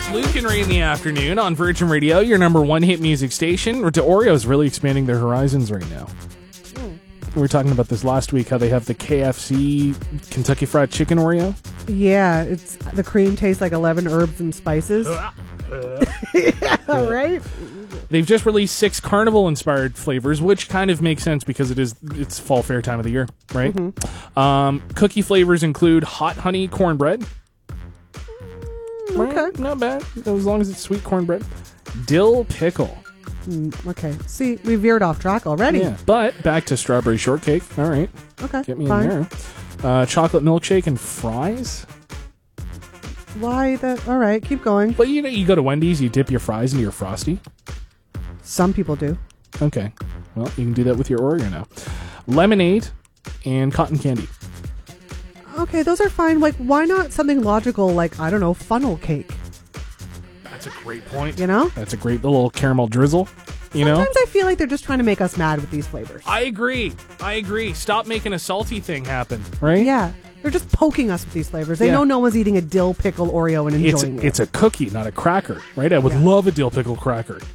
Luke and Ray in the afternoon on Virgin Radio, your number one hit music station. Oreo's really expanding their horizons right now. We were talking about this last week, how they have the KFC Kentucky Fried Chicken Oreo. Yeah, it's the cream tastes like 11 herbs and spices. Yeah, right? They've just released 6 carnival-inspired flavors, which kind of makes sense because it's fall fair time of the year, right? Mm-hmm. Cookie flavors include hot honey cornbread. Okay. Not bad, as long as it's sweet cornbread. Dill pickle. Okay. See, we veered off track already. Yeah, but back to strawberry shortcake. All right. Okay. Get me fine. in there. Chocolate milkshake and fries. Why the? All right, keep going. Well, you go to Wendy's, you dip your fries into your Frosty. Some people do. Okay. Well, you can do that with your Oreo now. Lemonade and cotton candy. Okay, those are fine. Like, why not something logical like, I don't know, funnel cake? That's a great point. You know? That's a great little caramel drizzle. Sometimes I feel like they're just trying to make us mad with these flavors. I agree. Stop making a salty thing happen, right? Yeah. They're just poking us with these flavors. They know no one's eating a dill pickle Oreo and enjoying it. It's a cookie, not a cracker, right? I would love a dill pickle cracker.